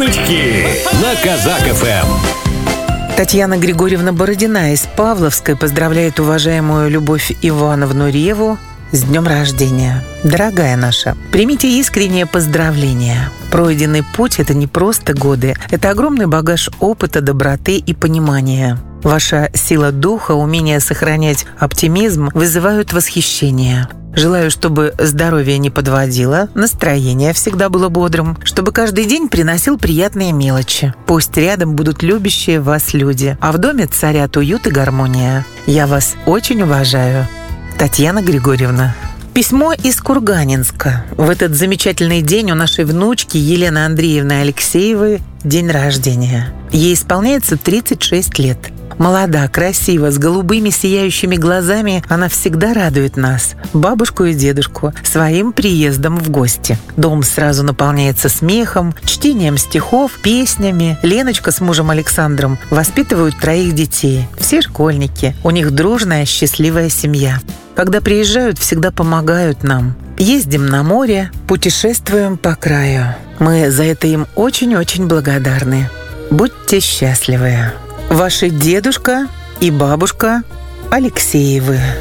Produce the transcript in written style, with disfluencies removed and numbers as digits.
Нытики на Казак-ФМ. Татьяна Григорьевна Бородина из Павловской поздравляет уважаемую Любовь Ивановну Реву с днем рождения. Дорогая наша, примите искреннее поздравление. Пройденный путь – это не просто годы, это огромный багаж опыта, доброты и понимания. Ваша сила духа, умение сохранять оптимизм вызывают восхищение. Желаю, чтобы здоровье не подводило, настроение всегда было бодрым, чтобы каждый день приносил приятные мелочи. Пусть рядом будут любящие вас люди, а в доме царят уют и гармония. Я вас очень уважаю. Татьяна Григорьевна. Письмо из Курганинска. В этот замечательный день у нашей внучки Елены Андреевны Алексеевой день рождения. Ей исполняется 36 лет. Молода, красива, с голубыми сияющими глазами, она всегда радует нас, бабушку и дедушку, своим приездом в гости. Дом сразу наполняется смехом, чтением стихов, песнями. Леночка с мужем Александром воспитывают 3 детей. Все школьники. У них дружная, счастливая семья. Когда приезжают, всегда помогают нам. Ездим на море, путешествуем по краю. Мы за это им очень-очень благодарны. Будьте счастливы. Ваши дедушка и бабушка Алексеевы.